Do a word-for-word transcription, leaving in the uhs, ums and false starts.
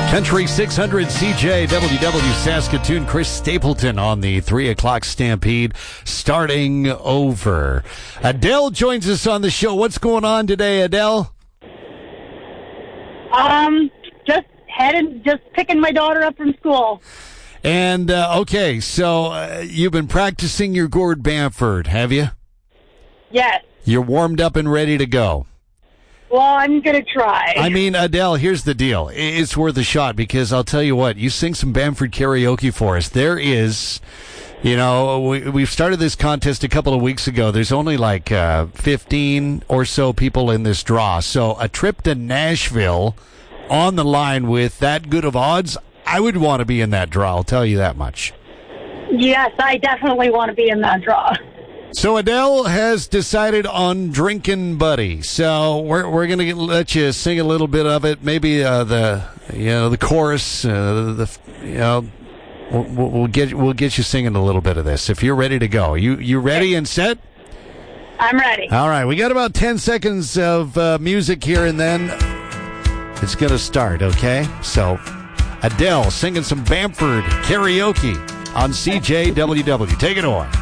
Country six hundred C J W W Saskatoon. Chris Stapleton on the three o'clock Stampede starting over. Adele joins us on the show. What's going on today, Adele? Um, just heading, just picking my daughter up from school. And, uh, okay, so uh, you've been practicing your Gord Bamford, have you? Yes. You're warmed up and ready to go. Well, I'm going to try. I mean, Adele, here's the deal. It's worth a shot because I'll tell you what, you sing some Bamford karaoke for us. There is, you know, we, we've started this contest a couple of weeks ago. There's only like uh, fifteen or so people in this draw. So a trip to Nashville on the line with that good of odds, I would want to be in that draw. I'll tell you that much. Yes, I definitely want to be in that draw. So Adele has decided on Drinkin' Buddy. So we're we're gonna get, let you sing a little bit of it. Maybe uh, the you know the chorus. Uh, the you know we'll, we'll get we'll get you singing a little bit of this if you're ready to go. You you ready and set? I'm ready. All right, we got about ten seconds of uh, music here, and then it's gonna start. Okay, so Adele singing some Bamford karaoke on C J W W. Take it away.